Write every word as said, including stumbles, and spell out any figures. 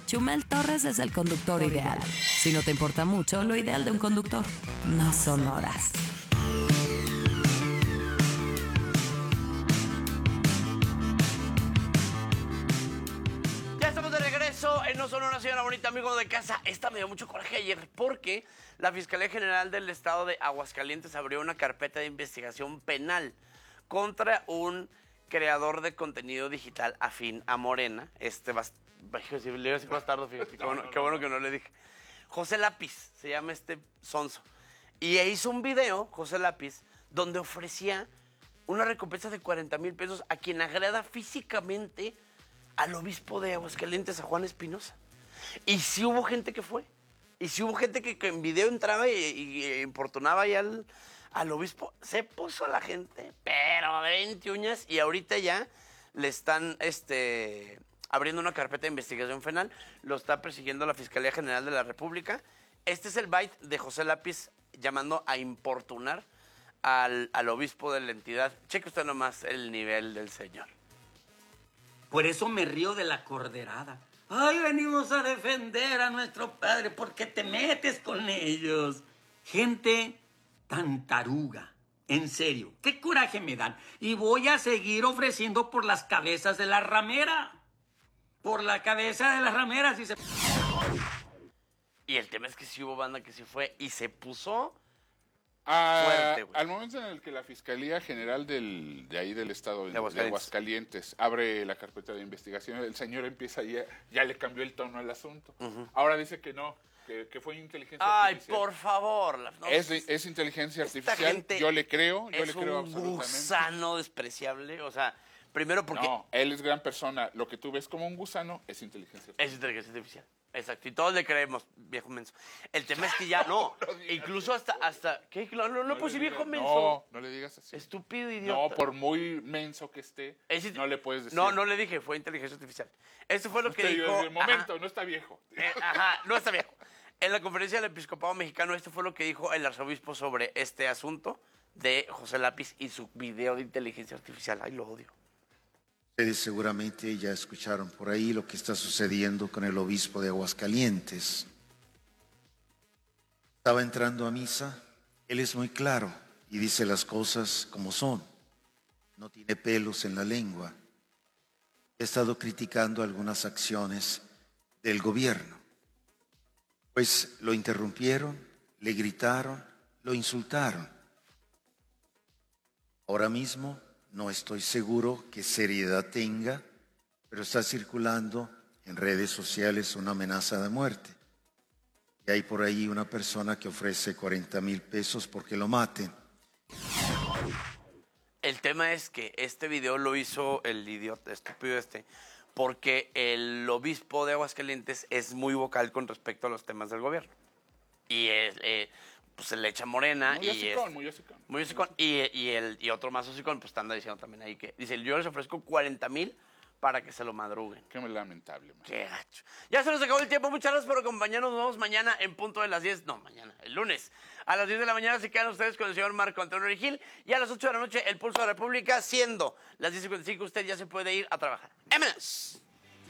Chumel Torres es el conductor ideal. Si no te importa mucho, lo ideal de un conductor no son horas. Ya estamos de regreso en No Solo una Señora Bonita, amigo de casa. Esta me dio mucho coraje ayer porque la Fiscalía General del Estado de Aguascalientes abrió una carpeta de investigación penal contra un creador de contenido digital afín a Morena. Este va si le iba a decir bastardo, fíjate, qué bueno, qué bueno que no le dije. José Lápiz, se llama este sonso. Y hizo un video, José Lápiz, donde ofrecía una recompensa de cuarenta mil pesos a quien agreda físicamente al obispo de Aguascalientes, a Juan Espinosa. Y sí hubo gente que fue. Y sí hubo gente que, que en video entraba y, y importunaba ahí al, al obispo. Se puso la gente, pero de veinte uñas. Y ahorita ya le están este, abriendo una carpeta de investigación penal. Lo está persiguiendo la Fiscalía General de la República. Este es el byte de José Lápiz llamando a importunar al, al obispo de la entidad. Cheque usted nomás el nivel del señor. Por eso me río de la corderada. Ay, venimos a defender a nuestro padre porque te metes con ellos. Gente tan taruga. En serio, qué coraje me dan. Y voy a seguir ofreciendo por las cabezas de la ramera. Por la cabeza de las rameras. Y, se... y el tema es que sí hubo banda que sí fue y se puso... Ah, fuerte, güey. al momento en el que la Fiscalía General del, de ahí del estado de, De Aguascalientes. de Aguascalientes abre la carpeta de investigación, el señor empieza ya, ya le cambió el tono al asunto. Uh-huh. Ahora dice que no, que, que fue inteligencia Ay, artificial. Ay, por favor. No, es, es inteligencia artificial, yo le creo, yo le creo absolutamente. Es un gusano despreciable, o sea, primero porque... No, él es gran persona, lo que tú ves como un gusano es inteligencia artificial. Es inteligencia artificial. Exacto, y todos le creemos, viejo menso. El tema es que ya no, no incluso hasta, hasta, ¿qué? No, no, no, no pues si viejo menso. No, no le digas así. Estúpido idiota. No, por muy menso que esté, es, no le puedes decir. No, no le dije, fue inteligencia artificial. Esto fue lo que Usted, dijo. De momento, ajá, no está viejo. Eh, ajá, no está viejo. En la conferencia del Episcopado Mexicano, esto fue lo que dijo el arzobispo sobre este asunto de José Lápiz y su video de inteligencia artificial. Ay, lo odio. Ustedes seguramente ya escucharon por ahí lo que está sucediendo con el obispo de Aguascalientes. Estaba entrando a misa, él es muy claro y dice las cosas como son. No tiene pelos en la lengua. He estado criticando algunas acciones del gobierno. Pues lo interrumpieron, le gritaron, lo insultaron. Ahora mismo no estoy seguro qué seriedad tenga, pero está circulando en redes sociales una amenaza de muerte. Y hay por ahí una persona que ofrece cuarenta mil pesos porque lo maten. El tema es que este video lo hizo el idiota estúpido este, porque el obispo de Aguascalientes es muy vocal con respecto a los temas del gobierno. Y es... Eh, pues se le echa morena muy y hocicón, es, muy hocicón. Muy hocicón. Y, y, el, y otro más hocicón, pues anda diciendo también ahí que, dice, yo les ofrezco cuarenta mil para que se lo madruguen. Qué lamentable, man. Qué gacho. Ya se nos acabó el tiempo, muchas gracias por acompañarnos, nos vemos mañana en punto de las diez, no, mañana, el lunes, a las diez de la mañana se quedan ustedes con el señor Marco Antonio Regil y a las ocho de la noche el Pulso de la República, siendo las diez cincuenta y cinco, usted ya se puede ir a trabajar. ¡Vámonos!